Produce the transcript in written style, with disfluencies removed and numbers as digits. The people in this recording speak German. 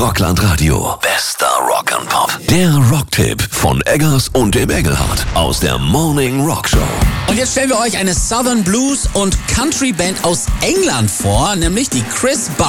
Rockland Radio. Bester Rock and Pop. Der Rocktipp von Eggers und dem Engelhardt aus der Morning Rock Show. Und jetzt stellen wir euch eine Southern Blues und Country Band aus England vor, nämlich die Chris Burrows.